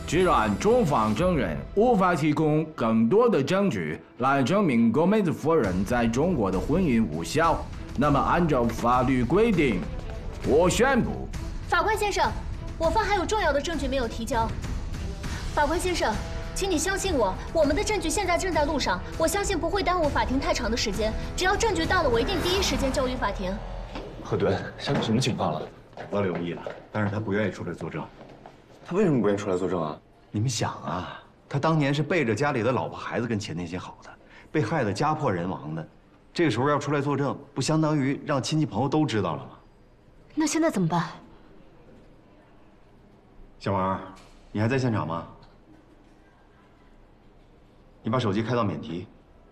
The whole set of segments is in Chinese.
既然中方证人无法提供更多的证据来证明戈梅兹夫人在中国的婚姻无效，那么按照法律规定，我宣布。 法官先生，我方还有重要的证据没有提交。法官先生，请你相信我，我们的证据现在正在路上，我相信不会耽误法庭太长的时间。只要证据到了，我一定第一时间交予法庭。 贺敦，现在什么情况了？ 我留意了，但是他不愿意出来作证。 他为什么不愿意出来作证啊？ 你们想啊，他当年是背着家里的老婆孩子跟钱天心好的，被害得家破人亡的，这个时候要出来作证，不相当于让亲戚朋友都知道了吗？ 那现在怎么办？ 小王，你还在现场吗？你把手机开到免提。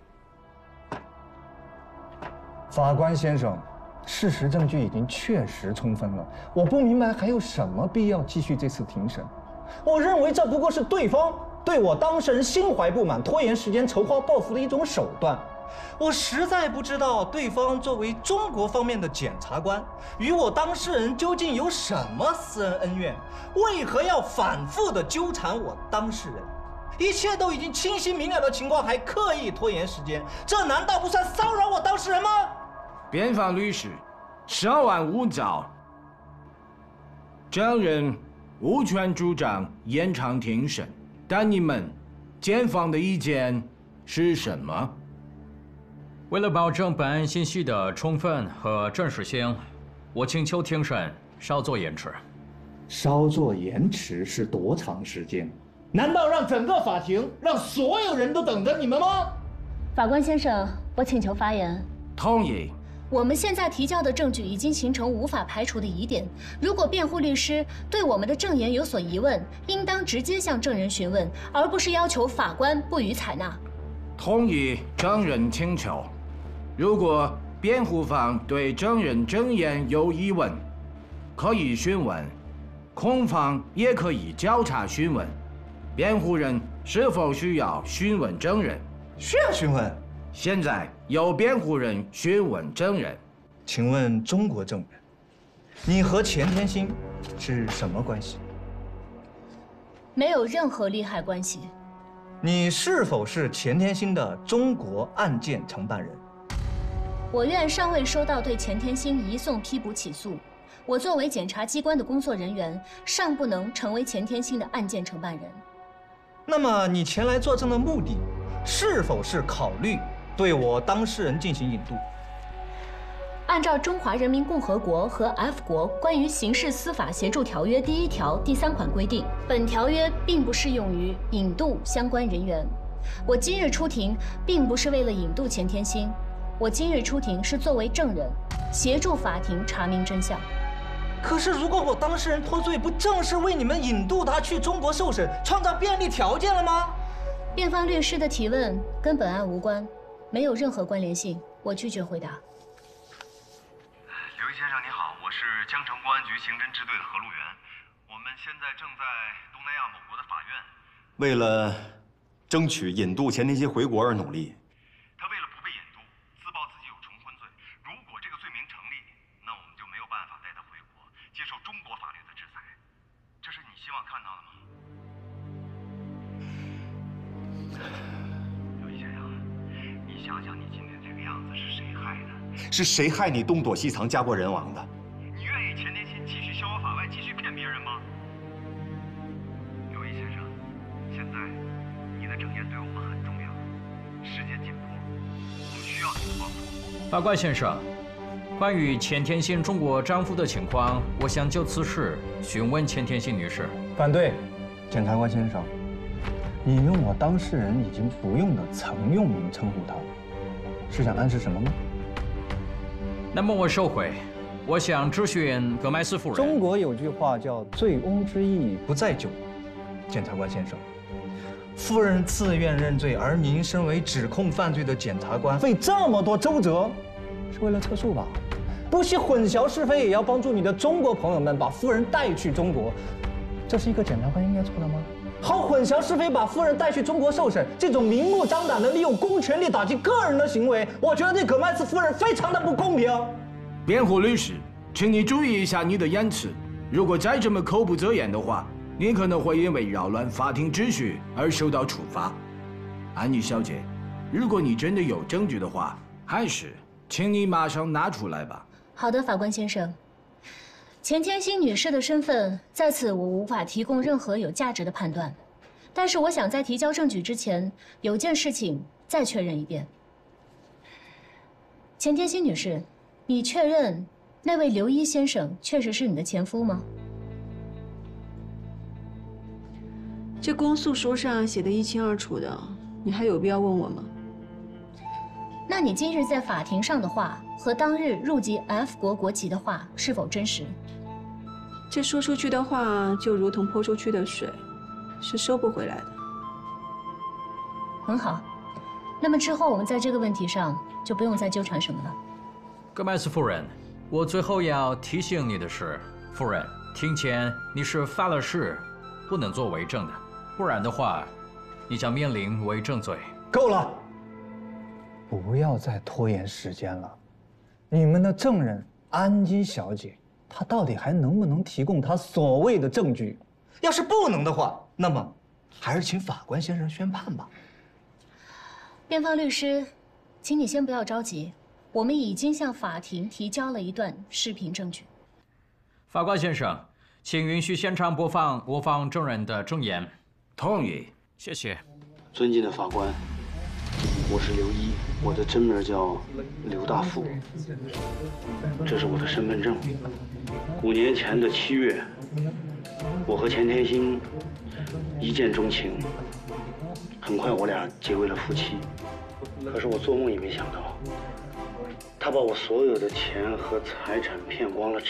法官先生，事实证据已经确实充分了，我不明白还有什么必要继续这次庭审。我认为这不过是对方对我当事人心怀不满、拖延时间、筹划报复的一种手段。我实在不知道对方作为中国方面的检察官，与我当事人究竟有什么私人恩怨，为何要反复地纠缠我当事人？一切都已经清晰明了的情况，还刻意拖延时间，这难道不算骚扰我当事人吗？ 辩方律师，稍安勿躁。证人无权主张延长庭审，但你们检方的意见是什么？ 为了保证本案信息的充分和真实性，我请求庭审稍作延迟。 稍作延迟是多长时间？难道让整个法庭、让所有人都等着你们吗？ 法官先生，我请求发言。 同意。 我们现在提交的证据已经形成无法排除的疑点，如果辩护律师对我们的证言有所疑问，应当直接向证人询问，而不是要求法官不予采纳。 同意证人请求。如果辩护方对证人证言有疑问，可以询问，控方也可以交叉询问。辩护人是否需要询问证人？ 需要询问。 现在由辩护人询问证人。 请问中国证人，你和钱天心是什么关系？ 没有任何利害关系。 你是否是钱天心的中国案件承办人？ 我院尚未收到对钱天心移送批捕起诉，我作为检察机关的工作人员，尚不能成为钱天心的案件承办人。 那么你前来作证的目的，是否是考虑对我当事人进行引渡？ 按照《中华人民共和国和 F 国关于刑事司法协助条约》第1条第3款规定，本条约并不适用于引渡相关人员。我今日出庭，并不是为了引渡钱天心，我今日出庭是作为证人，协助法庭查明真相。 可是，如果我当事人脱罪，不正是为你们引渡他去中国受审创造便利条件了吗？ 辩方律师的提问跟本案无关，没有任何关联性，我拒绝回答。 刘毅先生你好，我是江城公安局刑侦支队的何路源，我们现在正在东南亚某国的法院， 为了争取引渡钱天心回国而努力。 他为了不被引渡，自曝自己有重婚罪。如果这个罪名成立，那我们就没有办法带他回国，接受中国法律的制裁。这是你希望看到的吗？刘毅先生，你想想你今天这个样子是谁害的？ 是谁害你东躲西藏、家破人亡的？ 你愿意钱天心继续逍遥法外，继续骗别人吗？刘毅先生，现在你的证言对我们很重要，时间紧迫，我们需要你的帮助。 法官先生，关于钱天心中国丈夫的情况，我想就此事询问钱天心女士。 反对，检察官先生，你用我当事人已经不用的曾用名称呼他，是想暗示什么吗？ 那么我收回，我想质询葛麦斯夫人。 中国有句话叫“醉翁之意不在酒”，检察官先生，夫人自愿认罪，而您身为指控犯罪的检察官，费这么多周折，是为了撤诉吧？不惜混淆是非，也要帮助你的中国朋友们把夫人带去中国，这是一个检察官应该做的吗？好混淆是非，把夫人带去中国受审，这种明目张胆的利用公权力打击个人的行为，我觉得对葛麦斯夫人非常的不公平。 辩护律师，请你注意一下你的言辞，如果再这么口不择言的话， 你可能会因为扰乱法庭秩序而受到处罚。安妮小姐，如果你真的有证据的话，还是请你马上拿出来吧。 好的，法官先生。钱天心女士的身份，在此我无法提供任何有价值的判断。但是我想在提交证据之前，有件事情再确认一遍。钱天心女士，你确认那位刘一先生确实是你的前夫吗？ 这公诉书上写得一清二楚的，你还有必要问我吗？ 那你今日在法庭上的话和当日入籍 F 国国籍的话是否真实？ 这说出去的话就如同泼出去的水，是收不回来的。 很好，那么之后我们在这个问题上就不用再纠缠什么了。 戈麦斯夫人，我最后要提醒你的是，夫人，庭前你是发了誓，不能做为证的，不然的话，你将面临为证罪。 够了，不要再拖延时间了。你们的证人安姬小姐，她到底还能不能提供她所谓的证据？要是不能的话，那么还是请法官先生宣判吧。 辩方律师，请你先不要着急，我们已经向法庭提交了一段视频证据。 法官先生，请允许现场播放证人的证言。 同意。 谢谢。 尊敬的法官，我是刘一，我的真名叫刘大富，这是我的身份证。5年前的7月，我和钱天心一见钟情，很快我俩结为了夫妻。可是我做梦也没想到，他把我所有的钱和财产骗光了。